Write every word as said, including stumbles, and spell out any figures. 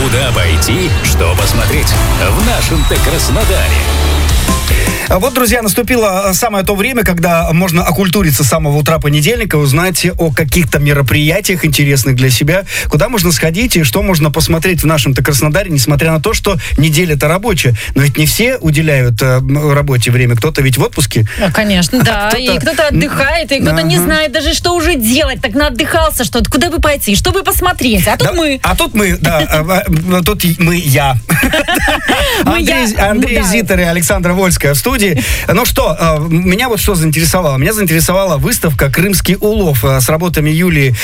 Куда пойти, что посмотреть в нашем-то Краснодаре. Вот, друзья, наступило самое то время, когда можно окультуриться с самого утра понедельника, узнать о каких-то мероприятиях интересных для себя, куда можно сходить и что можно посмотреть в нашем-то Краснодаре, несмотря на то, что неделя-то рабочая. Но ведь не все уделяют э, работе время, кто-то ведь в отпуске. А, конечно, да, кто-то... и кто-то отдыхает, и кто-то uh-huh. не знает даже, что уже делать, так наотдыхался, что куда бы пойти, что бы посмотреть, а тут да, мы. А тут мы, да, тут мы, я. Андрей Зитер и Александра Вольская в студии. Ну что, меня вот что заинтересовало? Меня заинтересовала выставка «Крымский улов» с работами Юлии